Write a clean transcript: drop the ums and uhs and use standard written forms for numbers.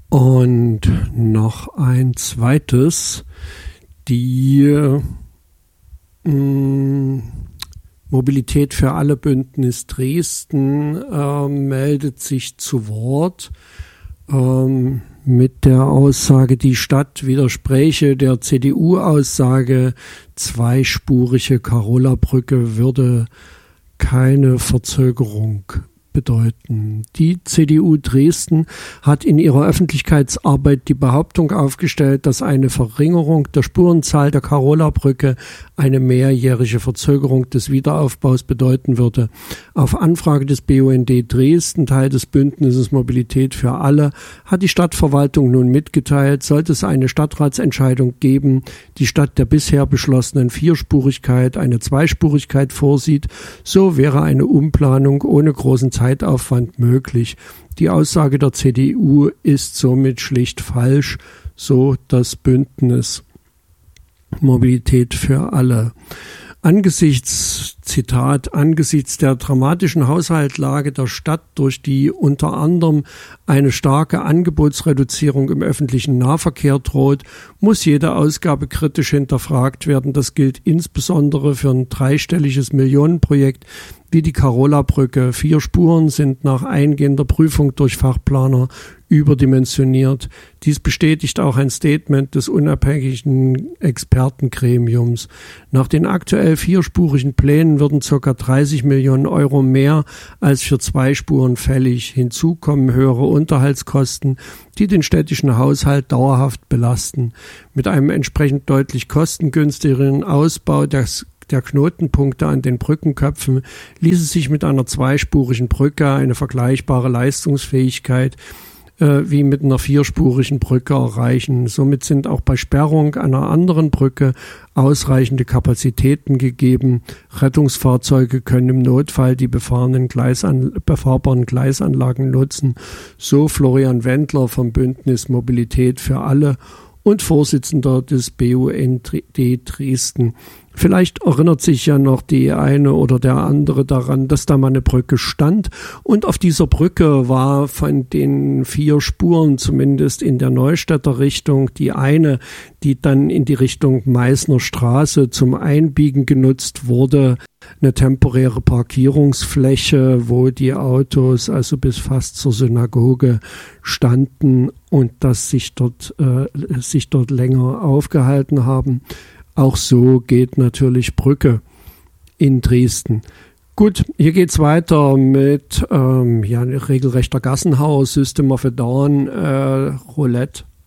Und noch ein zweites, die Mobilität für alle Bündnis Dresden meldet sich zu Wort mit der Aussage, die Stadt widerspräche der CDU-Aussage, zweispurige Karola-Brücke würde keine Verzögerung bedeuten. Die CDU Dresden hat in ihrer Öffentlichkeitsarbeit die Behauptung aufgestellt, dass eine Verringerung der Spurenzahl der Karola-Brücke eine mehrjährige Verzögerung des Wiederaufbaus bedeuten würde. Auf Anfrage des BUND Dresden, Teil des Bündnisses Mobilität für alle, hat die Stadtverwaltung nun mitgeteilt, sollte es eine Stadtratsentscheidung geben, die statt der bisher beschlossenen Vierspurigkeit eine Zweispurigkeit vorsieht, so wäre eine Umplanung ohne großen Zeitaufwand möglich. Die Aussage der CDU ist somit schlicht falsch, so das Bündnis Mobilität für alle. Angesichts der dramatischen Haushaltslage der Stadt, durch die unter anderem eine starke Angebotsreduzierung im öffentlichen Nahverkehr droht, muss jede Ausgabe kritisch hinterfragt werden. Das gilt insbesondere für ein dreistelliges Millionenprojekt wie die Karola-Brücke. 4 Spuren sind nach eingehender Prüfung durch Fachplaner überdimensioniert. Dies bestätigt auch ein Statement des unabhängigen Expertengremiums. Nach den aktuell 4-spurigen Plänen würden ca. 30 Millionen Euro mehr als für 2 Spuren fällig. Hinzu kommen höhere Unterhaltskosten, die den städtischen Haushalt dauerhaft belasten. Mit einem entsprechend deutlich kostengünstigeren Ausbau der Knotenpunkte an den Brückenköpfen ließe sich mit einer zweispurigen Brücke eine vergleichbare Leistungsfähigkeit wie mit einer 4-spurigen Brücke erreichen. Somit sind auch bei Sperrung einer anderen Brücke ausreichende Kapazitäten gegeben. Rettungsfahrzeuge können im Notfall die befahrbaren Gleisanlagen nutzen. So Florian Wendler vom Bündnis Mobilität für alle und Vorsitzender des BUND Dresden. Vielleicht erinnert sich ja noch die eine oder der andere daran, dass da mal eine Brücke stand und auf dieser Brücke war von den 4 Spuren zumindest in der Neustädter Richtung die eine, die dann in die Richtung Meißner Straße zum Einbiegen genutzt wurde, eine temporäre Parkierungsfläche, wo die Autos also bis fast zur Synagoge standen und das sich dort länger aufgehalten haben. Auch so geht natürlich Brücke in Dresden. Gut, hier geht's weiter mit regelrechter Gassenhauer, System of a Down, Roulette